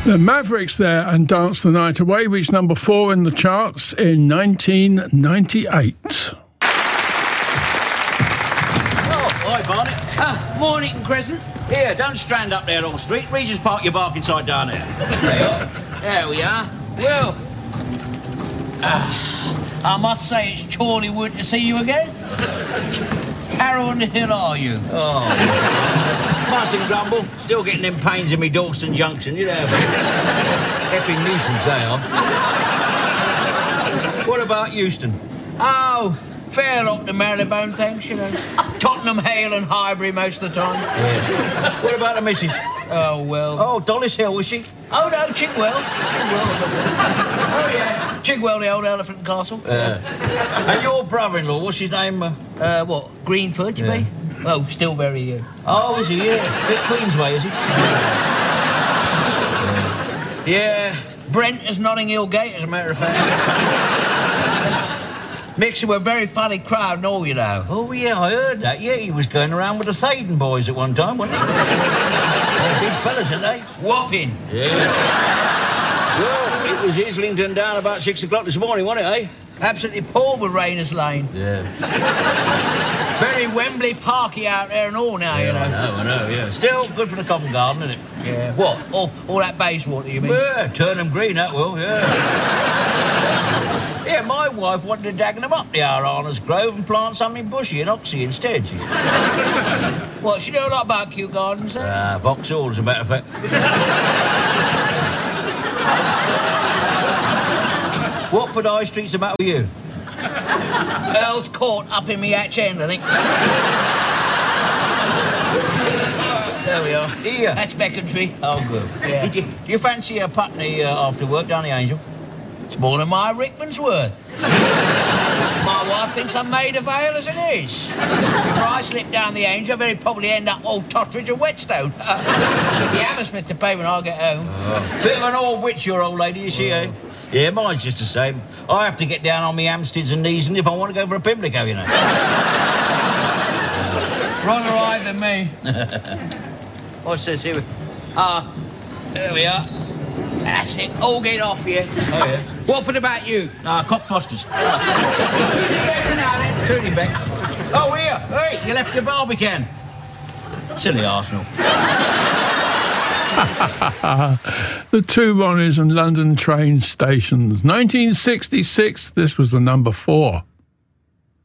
The Mavericks there and Dance the Night Away reached number 4 in the charts in 1998. Oh, hi, Barney. Morning, Crescent. Here, don't strand up there on the street. Regent's Park your bark inside down there. There we are. Well, I must say it's chorly wood to see you again. Harrow on the Hill, are you? Oh, mustn't grumble. Still getting them pains in me Dalston Junction, you know. Epping nuisance they are. What about Euston? Oh, fair lot to Marylebone, thanks, you know. Tottenham, Hale and Highbury most of the time. Yeah. What about the missus? Oh, well... Oh, Dollis Hill, was she? Oh, no, Chigwell. Oh, yeah. Chigwell, the old elephant castle. And your brother-in-law, what's his name? What, Greenford, you mean? Oh, still very... Oh, is he? Yeah. Bit Queensway, is he? Yeah. Brent is Notting Hill Gate, as a matter of fact. Mixer were a very funny crowd and all, you know. Oh, yeah, I heard that. Yeah, he was going around with the Thaden boys at one time, wasn't he? They're big fellas, aren't they? Whopping. Yeah. Well, it was Islington down about 6 o'clock this morning, wasn't it, eh? Absolutely poured with Rayners Lane. Yeah. Very Wembley Parky out there and all now, you know. I know, yeah. Still good for the Covent Garden, isn't it? Yeah. What? All that Bayswater, you mean? Yeah, Turnham Green, that will, yeah. Yeah, my wife wanted to Dagenham up the Aranas Grove and plant something bushy and oxy instead. What, she know a lot about Kew Gardens, eh? Vauxhall, as a matter of fact. Watford High Street's the matter with you? Earl's Court up in me hatch end, I think. There we are. Here. That's Becontree. Oh, good. Yeah. Do you fancy a Putney after work down the Angel? It's more than my Rickman's worth. My wife thinks I'm made of ale as it is. If I slip down the Angel, I'll very probably end up Old Totteridge or Whetstone. The Hammersmith to pay when I get home. Bit of an old witch, your old lady, is she, eh? Yeah, mine's just the same. I have to get down on me Hampsteads and knees and if I want to go for a Pimlico, you know. Rather high than me. What's this here? There we are. That's it. All get off here. Oh, yeah. What about you? Cockfosters. Tootie Beck. Oh, here. Hey, you left your Barbican. Silly Arsenal. The Two Ronnies and London train stations. 1966, this was the number 4.